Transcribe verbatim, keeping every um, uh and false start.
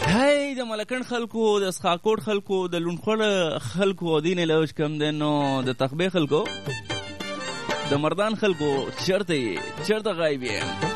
هی د ملکن خلکو، د سخاکوټ خلکو، د لونخوړه خلکو، دین لوج کم دی نو د تخبې خلکو، د مردان خلکو چرته چرته غایب یم.